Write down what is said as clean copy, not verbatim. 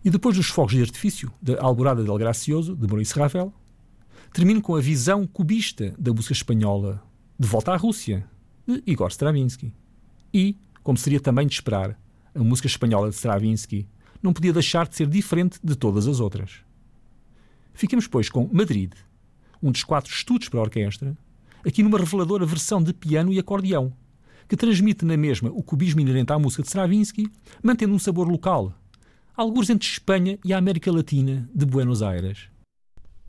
E depois dos fogos de artifício da Alvorada del Gracioso, de Maurice Ravel, termino com a visão cubista da música espanhola De Volta à Rússia, de Igor Stravinsky. E, como seria também de esperar, a música espanhola de Stravinsky não podia deixar de ser diferente de todas as outras. Fiquemos, pois, com Madrid, um dos 4 estudos para a orquestra, aqui numa reveladora versão de piano e acordeão, que transmite na mesma o cubismo inerente à música de Stravinsky, mantendo um sabor local, algures entre Espanha e a América Latina de Buenos Aires.